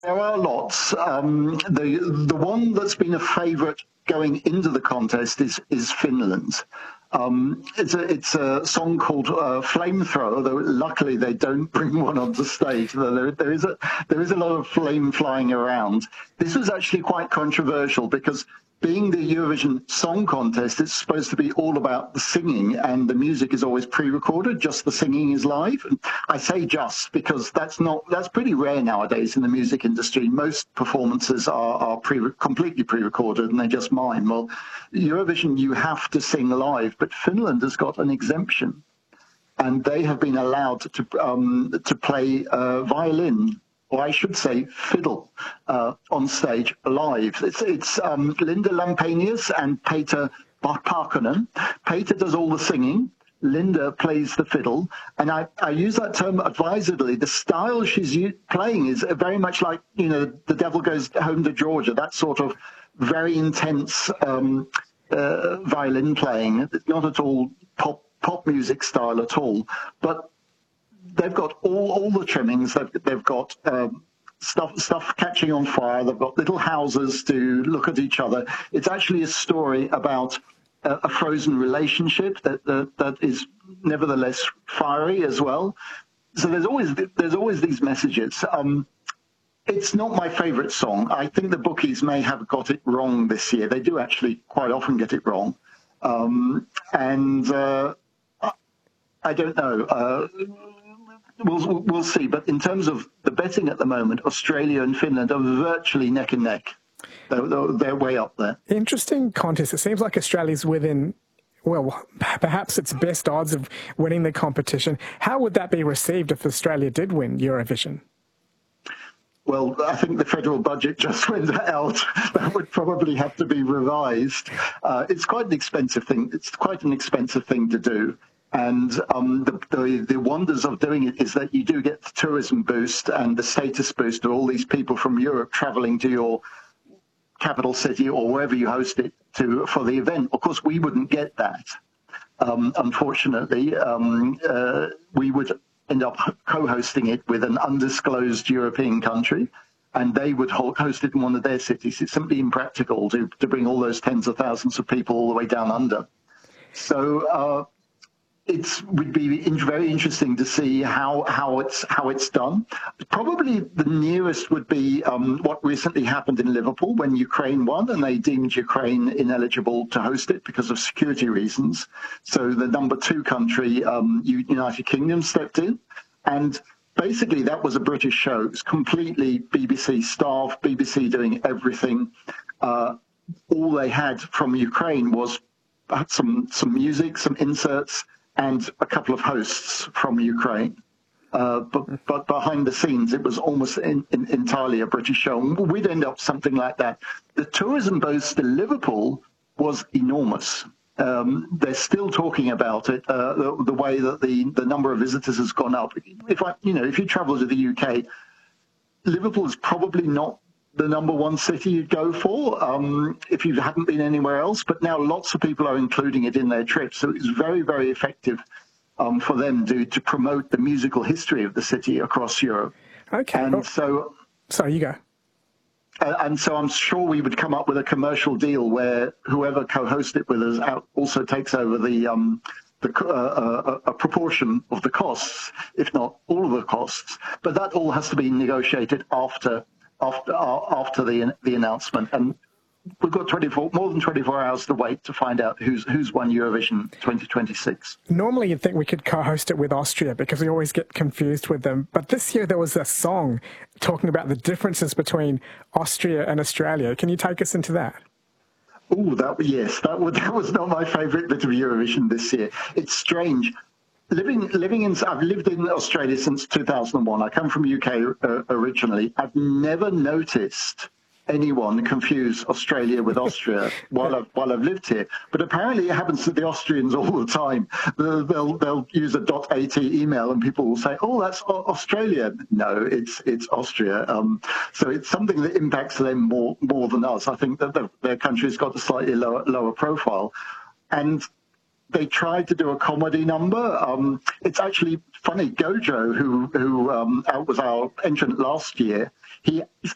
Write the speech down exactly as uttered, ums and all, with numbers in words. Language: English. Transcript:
There are lots. Um, the the one that's been a favourite going into the contest is is Finland's. Um, it's a it's a song called uh, Flamethrower. Though luckily they don't bring one onto stage. There there is a there is a lot of flame flying around. This was actually quite controversial because, being the Eurovision Song Contest, it's supposed to be all about the singing, and the music is always pre-recorded. Just the singing is live. And I say just because that's not that's pretty rare nowadays in the music industry. Most performances are, are pre completely pre-recorded and they just mime. Well, Eurovision, you have to sing live, but Finland has got an exemption, and they have been allowed to um, to play uh, violin, or I should say fiddle, uh, on stage live. It's, it's um, Linda Lampenius and Peter Parkkonen. Peter does all the singing. Linda plays the fiddle. And I, I use that term advisedly. The style she's playing is very much like, you know, The Devil Goes Home to Georgia, that sort of very intense um, uh, violin playing. It's not at all pop, pop music style at all. But they've got all, all the trimmings. They've, they've got um, stuff stuff catching on fire. They've got little houses to look at each other. It's actually a story about a, a frozen relationship that, that that is nevertheless fiery as well. So there's always there's always these messages. Um, it's not my favourite song. I think the bookies may have got it wrong this year. They do actually quite often get it wrong, um, and uh, I don't know. Uh, We'll, we'll see. But in terms of the betting at the moment, Australia and Finland are virtually neck and neck. They're, they're, they're way up there. Interesting contest. It seems like Australia's within, well, perhaps its best odds of winning the competition. How would that be received if Australia did win Eurovision? Well, I think the federal budget just went out. That would probably have to be revised. Uh, it's quite an expensive thing. It's quite an expensive thing to do. And um, the, the, the wonders of doing it is that you do get the tourism boost and the status boost of all these people from Europe traveling to your capital city or wherever you host it to for the event. Of course, we wouldn't get that. Um, unfortunately, um, uh, we would end up co-hosting it with an undisclosed European country, and they would host it in one of their cities. It's simply impractical to, to bring all those tens of thousands of people all the way down under. So, uh, It would be very interesting to see how how it's how it's done. Probably the nearest would be um, what recently happened in Liverpool when Ukraine won, and they deemed Ukraine ineligible to host it because of security reasons. So the number two country, um, United Kingdom, stepped in, and basically that was a British show. It was completely B B C staff, B B C doing everything. Uh, all they had from Ukraine was some some music, some inserts, and a couple of hosts from Ukraine. Uh, but, but behind the scenes, it was almost in, in, entirely a British show. We'd end up something like that. The tourism boost to Liverpool was enormous. Um, they're still talking about it, uh, the, the way that the, the number of visitors has gone up. If I, you know, if you travel to the U K, Liverpool is probably not the number one city you'd go for um, if you hadn't been anywhere else. But now lots of people are including it in their trips. So it's very, very effective um, for them to, to promote the musical history of the city across Europe. Okay. And well, so... Sorry, you go. Uh, and so I'm sure we would come up with a commercial deal where whoever co-hosts it with us out also takes over the... Um, The, uh, a, a proportion of the costs, if not all of the costs. But that all has to be negotiated after after uh, after the the announcement, and we've got twenty-four more than twenty-four hours to wait to find out who's who's won Eurovision twenty twenty-six. Normally, you'd think we could co-host it with Austria because we always get confused with them. But this year there was a song talking about the differences between Austria and Australia. Can you take us into that? Oh, that yes, that was that was not my favourite bit of Eurovision this year. It's strange. Living, living in, I've lived in Australia since two thousand one. I come from U K uh, originally. I've never noticed anyone confuse Australia with Austria while I've, while I've lived here. But apparently it happens to the Austrians all the time. They'll, they'll, they'll use a .at email and people will say, oh, that's Australia. No, it's it's Austria. Um, so it's something that impacts them more more than us. I think that the, their country's got a slightly lower lower profile. And they tried to do a comedy number. Um, it's actually funny. Gojo, who who um, was our entrant last year, he